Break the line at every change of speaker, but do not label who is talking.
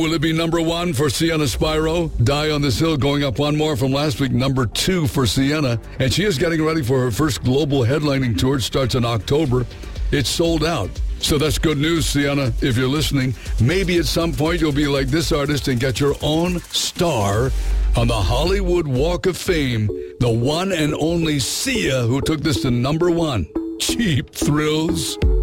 Will it be number 1 for Sienna Spyro? Die on This Hill going up one more from last week, number 2 for Sienna. And she is getting ready for her first global headlining tour. It starts in October. It's sold out. So that's good news, Sienna, if you're listening. Maybe at some point you'll be like this artist and get your own star on the Hollywood Walk of Fame. The one and only Sia who took this to number 1. Cheap Thrills.